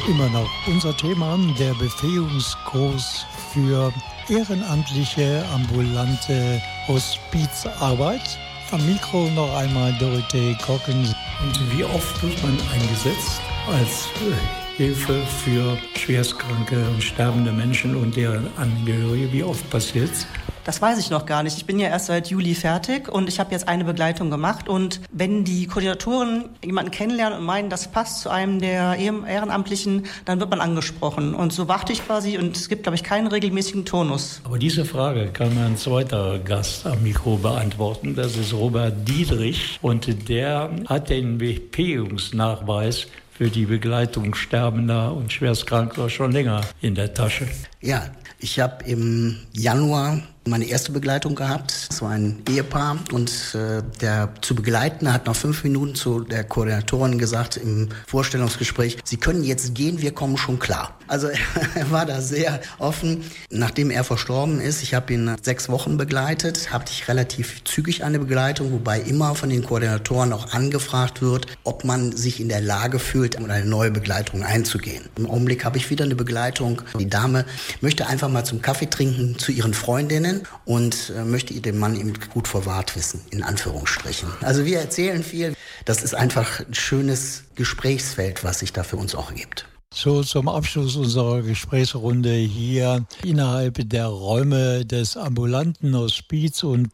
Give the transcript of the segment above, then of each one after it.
Immer noch unser Thema, der Befähigungskurs für ehrenamtliche ambulante Hospizarbeit. Am Mikro noch einmal Dorothee Kocken. Und wie oft wird man eingesetzt als Hilfe für schwerstkranke und sterbende Menschen und deren Angehörige? Wie oft passiert's? Das weiß ich noch gar nicht. Ich bin ja erst seit Juli fertig und ich habe jetzt eine Begleitung gemacht. Und wenn die Koordinatoren jemanden kennenlernen und meinen, das passt zu einem der Ehrenamtlichen, dann wird man angesprochen. Und so warte ich quasi und es gibt, glaube ich, keinen regelmäßigen Turnus. Aber diese Frage kann ein zweiter Gast am Mikro beantworten. Das ist Robert Dietrich und der hat den Befähigungsnachweis für die Begleitung Sterbender und Schwerstkranker schon länger in der Tasche. Ja, ich habe im Januar meine erste Begleitung gehabt. Es war ein Ehepaar und der zu Begleitende hat nach 5 Minuten zu der Koordinatorin gesagt im Vorstellungsgespräch, Sie können jetzt gehen, wir kommen schon klar. Also er war da sehr offen. Nachdem er verstorben ist, ich habe ihn 6 Wochen begleitet, hatte ich relativ zügig eine Begleitung, wobei immer von den Koordinatoren auch angefragt wird, ob man sich in der Lage fühlt, eine neue Begleitung einzugehen. Im Augenblick habe ich wieder eine Begleitung. Die Dame möchte einfach mal zum Kaffee trinken zu ihren Freundinnen und möchte den Mann eben gut verwahrt wissen, in Anführungsstrichen. Also wir erzählen viel. Das ist einfach ein schönes Gesprächsfeld, was sich da für uns auch ergibt. So zum Abschluss unserer Gesprächsrunde hier innerhalb der Räume des ambulanten Hospiz- und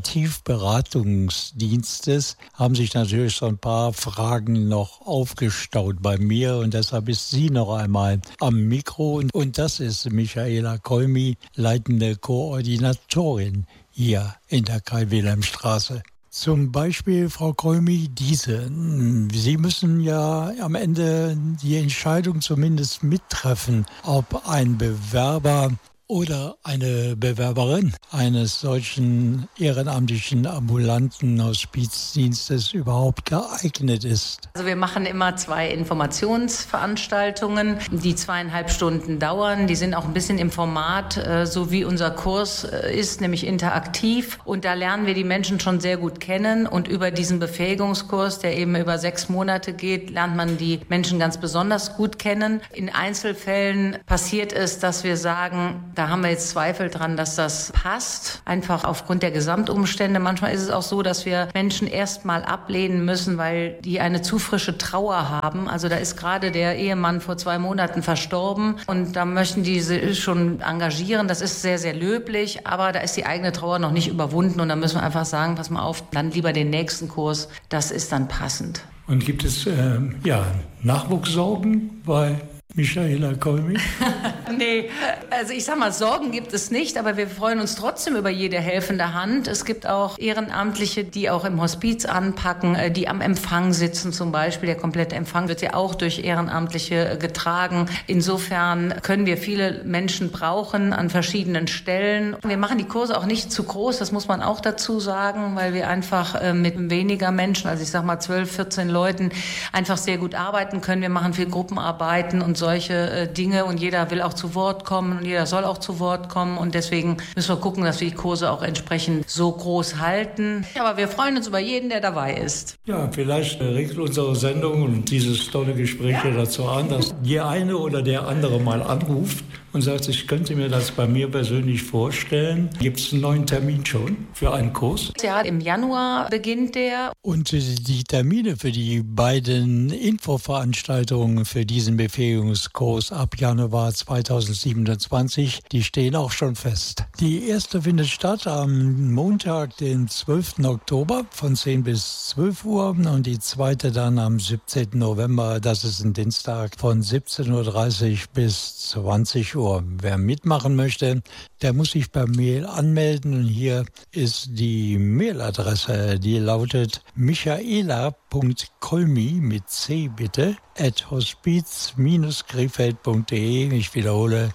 Palliativberatungsdienstes haben sich natürlich so ein paar Fragen noch aufgestaut bei mir und deshalb ist sie noch einmal am Mikro und das ist Michaela Kolmi, leitende Koordinatorin hier in der Kai-Wilhelm-Straße. Zum Beispiel, Frau Kolmi, diese. Sie müssen ja am Ende die Entscheidung zumindest mittreffen, ob ein Bewerber oder eine Bewerberin eines solchen ehrenamtlichen ambulanten Hospizdienstes überhaupt geeignet ist. Also wir machen immer 2 Informationsveranstaltungen, die 2,5 Stunden dauern. Die sind auch ein bisschen im Format, so wie unser Kurs ist, nämlich interaktiv. Und da lernen wir die Menschen schon sehr gut kennen. Und über diesen Befähigungskurs, der eben über 6 Monate geht, lernt man die Menschen ganz besonders gut kennen. In Einzelfällen passiert es, dass wir sagen, da haben wir jetzt Zweifel dran, dass das passt, einfach aufgrund der Gesamtumstände. Manchmal ist es auch so, dass wir Menschen erst mal ablehnen müssen, weil die eine zu frische Trauer haben. Also da ist gerade der Ehemann vor 2 Monaten verstorben und da möchten die sich schon engagieren. Das ist sehr, sehr löblich, aber da ist die eigene Trauer noch nicht überwunden und da müssen wir einfach sagen, pass mal auf, dann lieber den nächsten Kurs, das ist dann passend. Und gibt es Nachwuchssorgen bei Michaela Kolmi? Nee, also ich sag mal, Sorgen gibt es nicht, aber wir freuen uns trotzdem über jede helfende Hand. Es gibt auch Ehrenamtliche, die auch im Hospiz anpacken, die am Empfang sitzen zum Beispiel. Der komplette Empfang wird ja auch durch Ehrenamtliche getragen. Insofern können wir viele Menschen brauchen an verschiedenen Stellen. Wir machen die Kurse auch nicht zu groß, das muss man auch dazu sagen, weil wir einfach mit weniger Menschen, also ich sag mal 12, 14 Leuten, einfach sehr gut arbeiten können. Wir machen viel Gruppenarbeiten und solche Dinge und jeder will auch zu Wort kommen und jeder soll auch zu Wort kommen und deswegen müssen wir gucken, dass wir die Kurse auch entsprechend so groß halten. Aber wir freuen uns über jeden, der dabei ist. Ja, vielleicht regt unsere Sendung und dieses tolle Gespräch dazu an, dass die eine oder der andere mal anruft und sagt, ich könnte mir das bei mir persönlich vorstellen. Gibt es einen neuen Termin schon für einen Kurs? Ja, im Januar beginnt der. Und die Termine für die beiden Infoveranstaltungen für diesen Befähigungskurs ab Januar 2027, die stehen auch schon fest. Die erste findet statt am Montag, den 12. Oktober von 10 bis 12 Uhr und die zweite dann am 17. November, das ist ein Dienstag, von 17.30 Uhr bis 20 Uhr. Wer mitmachen möchte, der muss sich per Mail anmelden und hier ist die Mailadresse, die lautet michaela.kolmi mit C bitte, @hospiz-krefeld.de. Ich wiederhole,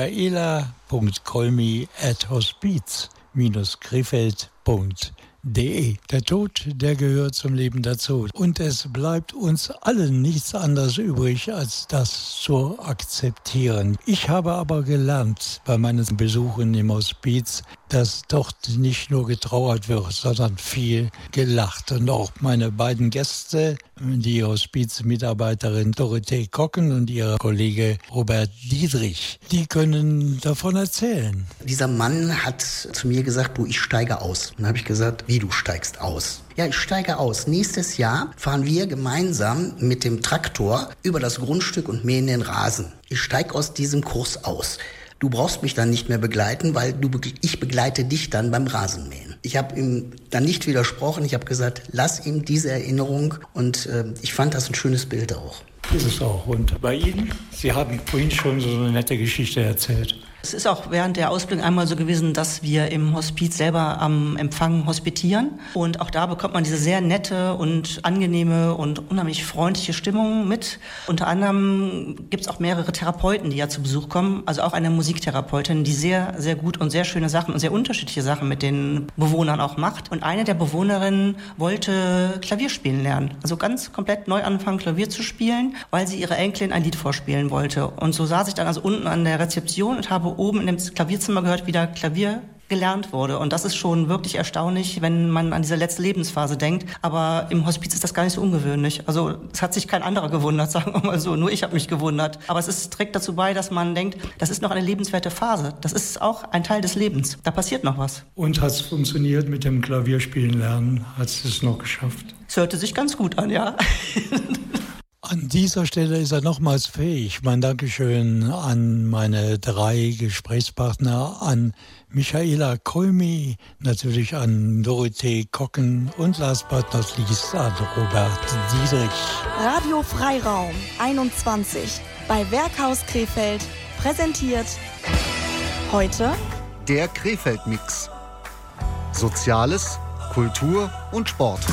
michaela.kolmi@hospiz-krefeld.de. Der Tod, der gehört zum Leben dazu. Und es bleibt uns allen nichts anderes übrig, als das zu akzeptieren. Ich habe aber gelernt bei meinen Besuchen im Hospiz, dass dort nicht nur getrauert wird, sondern viel gelacht. Und auch meine beiden Gäste, die Hospizmitarbeiterin Dorothee Kocken und ihr Kollege Robert Dietrich. Die können davon erzählen. Dieser Mann hat zu mir gesagt, du, ich steige aus. Und dann habe ich gesagt, wie, du steigst aus? Ja, ich steige aus. Nächstes Jahr fahren wir gemeinsam mit dem Traktor über das Grundstück und mähen den Rasen. Ich steige aus diesem Kurs aus. Du brauchst mich dann nicht mehr begleiten, weil ich begleite dich dann beim Rasenmähen. Ich habe ihm dann nicht widersprochen. Ich habe gesagt, lass ihm diese Erinnerung. Und ich fand das ein schönes Bild auch. Ist es auch. Und bei Ihnen? Sie haben vorhin schon so eine nette Geschichte erzählt. Es ist auch während der Ausbildung einmal so gewesen, dass wir im Hospiz selber am Empfang hospitieren. Und auch da bekommt man diese sehr nette und angenehme und unheimlich freundliche Stimmung mit. Unter anderem gibt es auch mehrere Therapeuten, die ja zu Besuch kommen. Also auch eine Musiktherapeutin, die sehr, sehr gut und sehr schöne Sachen und sehr unterschiedliche Sachen mit den Bewohnern auch macht. Und eine der Bewohnerinnen wollte Klavier spielen lernen. Also ganz komplett neu anfangen, Klavier zu spielen, weil sie ihrer Enkelin ein Lied vorspielen wollte. Und so saß ich dann also unten an der Rezeption und habe oben in dem Klavierzimmer gehört, wie da Klavier gelernt wurde. Und das ist schon wirklich erstaunlich, wenn man an diese letzte Lebensphase denkt. Aber im Hospiz ist das gar nicht so ungewöhnlich. Also es hat sich kein anderer gewundert, sagen wir mal so. Nur ich habe mich gewundert. Aber trägt dazu bei, dass man denkt, das ist noch eine lebenswerte Phase. Das ist auch ein Teil des Lebens. Da passiert noch was. Und hat es funktioniert mit dem Klavierspielen lernen? Hat es noch geschafft? Es hörte sich ganz gut an, ja. An dieser Stelle ist er nochmals fähig. Mein Dankeschön an meine 3 Gesprächspartner, an Michaela Kolmi, natürlich an Dorothee Kocken und last but not least an Robert Dietrich. Radio Freiraum 21 bei Werkhaus Krefeld präsentiert heute der Krefeld-Mix. Soziales, Kultur und Sport.